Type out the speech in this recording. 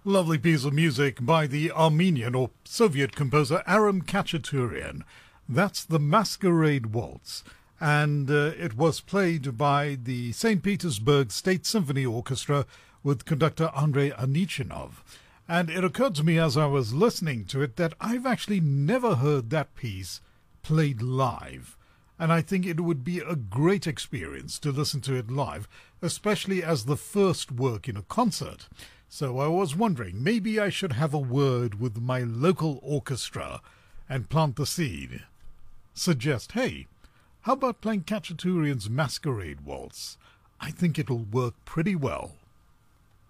Lovely piece of music by the Armenian or Soviet composer Aram Khachaturian. That's the Masquerade Waltz, and it was played by the St. Petersburg State Symphony Orchestra with conductor Andrei Anichinov. And it occurred to me as I was listening to it that I've actually never heard that piece played live. And I think it would be a great experience to listen to it live, especially as the first work in a concert. So I was wondering, maybe I should have a word with my local orchestra and plant the seed. Suggest, hey, how about playing Khachaturian's Masquerade Waltz? I think it'll work pretty well.